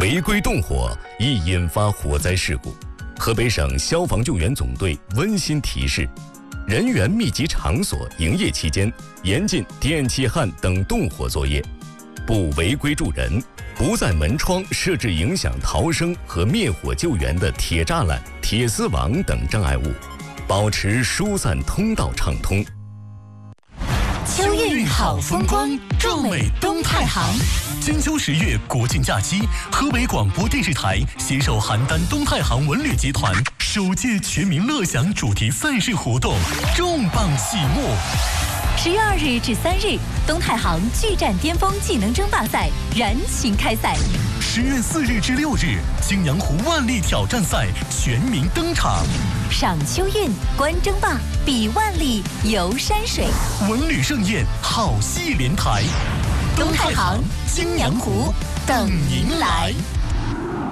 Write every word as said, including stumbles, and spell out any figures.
违规动火易引发火灾事故。河北省消防救援总队温馨提示：人员密集场所营业期间，严禁电气焊等动火作业，不违规助人，不在门窗设置影响逃生和灭火救援的铁栅栏、铁丝网等障碍物，保持疏散通道畅通。 秋韵好风光，壮美东太行。 金秋十月国庆假期，河北广播电视台携手邯郸东太行文旅集团首届全民乐享主题赛事活动重磅启幕。 十月二日至三日，东太行巨战巅峰技能争霸赛燃情开赛。 十月四日至六日，青阳湖万历挑战赛全民登场。 赏秋韵，观争霸，比万历，游山水， 文旅盛宴，好戏连台。 东太行、青阳湖等您来。